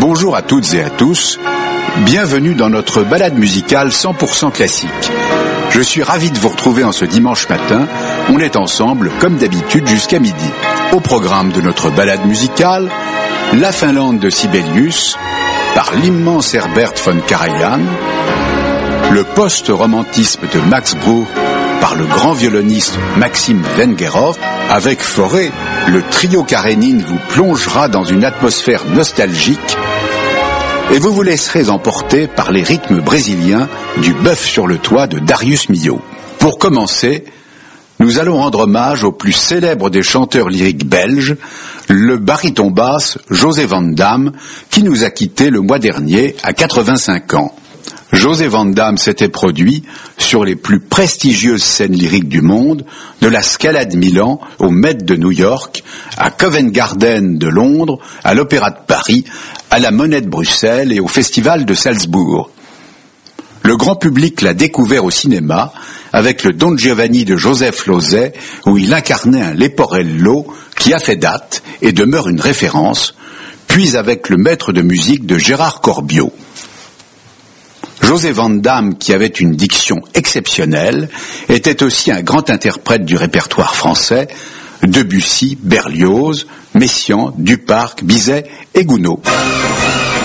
Bonjour à toutes et à tous, bienvenue dans notre balade musicale 100% classique. Je suis ravi de vous retrouver en ce dimanche matin, on est ensemble comme d'habitude jusqu'à midi. Au programme de notre balade musicale, la Finlande de Sibelius, par l'immense Herbert von Karajan, le post-romantisme de Max Bruch par le grand violoniste Maxim Vengerov. Avec Fauré, le trio Karénine vous plongera dans une atmosphère nostalgique et vous vous laisserez emporter par les rythmes brésiliens du Bœuf sur le toit de Darius Milhaud. Pour commencer, nous allons rendre hommage au plus célèbre des chanteurs lyriques belges, le baryton basse José Van Damme, qui nous a quittés le mois dernier à 85 ans. José Van Damme s'était produit sur les plus prestigieuses scènes lyriques du monde, de la Scala de Milan au Met de New York, à Covent Garden de Londres, à l'Opéra de Paris, à la Monnaie de Bruxelles et au Festival de Salzbourg. Le grand public l'a découvert au cinéma avec le Don Giovanni de Joseph Losey, où il incarnait un Leporello qui a fait date et demeure une référence, puis avec le maître de musique de Gérard Corbiot. José Van Damme, qui avait une diction exceptionnelle, était aussi un grand interprète du répertoire français, Debussy, Berlioz, Messiaen, Duparc, Bizet et Gounod.